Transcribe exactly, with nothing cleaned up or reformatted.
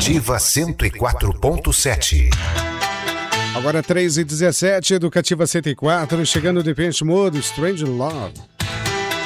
Educativa cento e quatro ponto sete. Agora três e dezessete, Educativa cento e quatro, chegando de Depeche Mode, Strange Love.